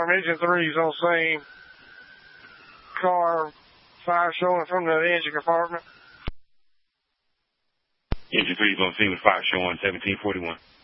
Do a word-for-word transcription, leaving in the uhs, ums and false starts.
confirm engine three is on same car, fire showing from the engine compartment. Engine three is on scene with fire showing seventeen forty-one.